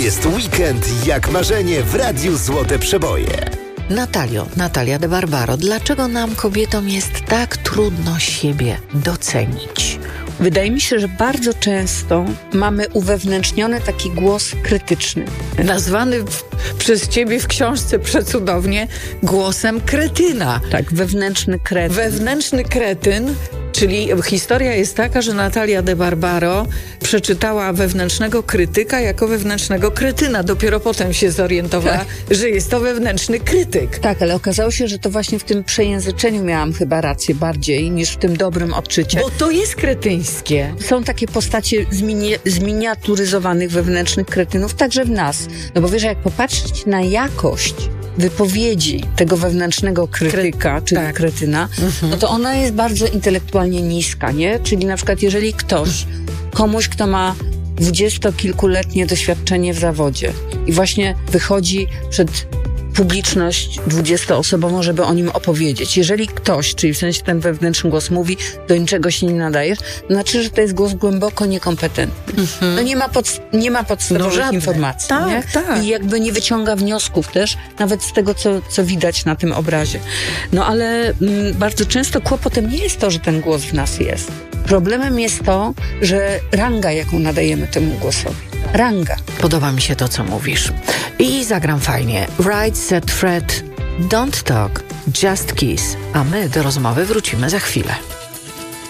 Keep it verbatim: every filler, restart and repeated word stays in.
jest weekend jak marzenie w Radiu Złote Przeboje. Natalio, Natalia de Barbaro, dlaczego nam kobietom jest tak trudno siebie docenić? Wydaje mi się, że bardzo często mamy uwewnętrzniony taki głos krytyczny. Nazwany w, przez ciebie w książce przecudownie głosem kretyna. Tak, wewnętrzny kretyn. Wewnętrzny kretyn, czyli historia jest taka, że Natalia de Barbaro przeczytała wewnętrznego krytyka jako wewnętrznego kretyna. Dopiero potem się zorientowała, tak, że jest to wewnętrzny krytyk. Tak, ale okazało się, że to właśnie w tym przejęzyczeniu miałam chyba rację bardziej niż w tym dobrym odczycie. Bo to jest kretyńskie. Są takie postacie zmini- zminiaturyzowanych wewnętrznych kretynów także w nas. No bo wiesz, jak popatrzeć na jakość wypowiedzi tego wewnętrznego krytyka, Kre- czyli tak. kretyna, mhm. no to ona jest bardzo intelektualnie niska, nie? Czyli na przykład jeżeli ktoś, komuś, kto ma dwudziestokilkuletnie doświadczenie w zawodzie i właśnie wychodzi przed publiczność dwudziestoosobową, żeby o nim opowiedzieć. Jeżeli ktoś, czyli w sensie ten wewnętrzny głos mówi, do niczego się nie nadajesz, to znaczy, że to jest głos głęboko niekompetentny. Mhm. No nie ma, pod, nie ma podstawowych no informacji. Tak, nie? tak. I jakby nie wyciąga wniosków też, nawet z tego, co, co widać na tym obrazie. No ale m, bardzo często kłopotem nie jest to, że ten głos w nas jest. Problemem jest to, że ranga, jaką nadajemy temu głosowi. Ranga. Podoba mi się to, co mówisz. I zagram fajnie. Right, set, Fred, don't talk, just kiss. A my do rozmowy wrócimy za chwilę.